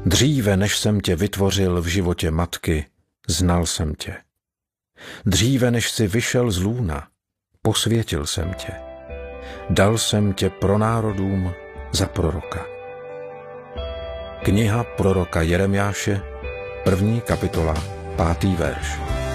Dříve, než jsem tě vytvořil v životě matky, znal jsem tě. Dříve, než jsi vyšel z lůna, posvětil jsem tě. Dal jsem tě pro národům za proroka. Kniha proroka Jeremiáše, 1. kapitola, 5. verš.